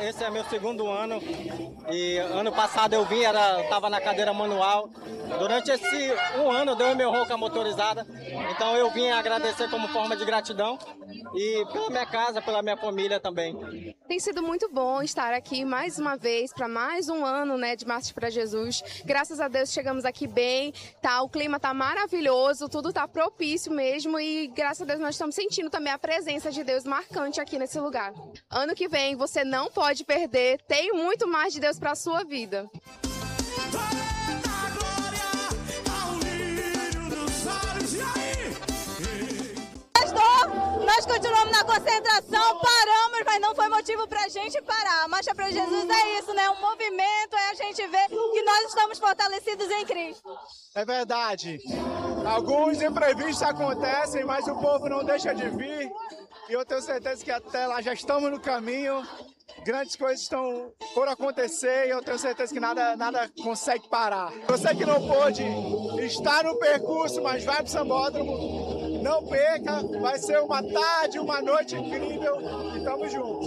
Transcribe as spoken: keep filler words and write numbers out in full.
esse é meu segundo ano. E ano passado eu vim, era, estava na cadeira manual. Durante esse um ano eu dei meu ronco motorizada. Então eu vim agradecer como forma de gratidão. E pela minha casa, pela minha família também. Tem sido muito bom estar aqui mais uma vez para mais um ano, né, de Marchas para Jesus. Graças a Deus chegamos aqui bem, tá? O clima tá maravilhoso, tudo tá propício mesmo e graças a Deus nós estamos sentindo também a presença de Deus marcante aqui nesse lugar. Ano que vem você não pode perder, tem muito mais de Deus para a sua vida. Nós continuamos na concentração, paramos, mas não foi motivo pra gente parar. A Marcha para Jesus é isso, né? Um movimento, é a gente ver que nós estamos fortalecidos em Cristo. É verdade. Alguns imprevistos acontecem, mas o povo não deixa de vir. E eu tenho certeza que até lá já estamos no caminho. Grandes coisas estão por acontecer e eu tenho certeza que nada, nada consegue parar. Você que não pôde estar no percurso, mas vai para o Sambódromo, não perca, vai ser uma tarde, uma noite incrível e tamo junto.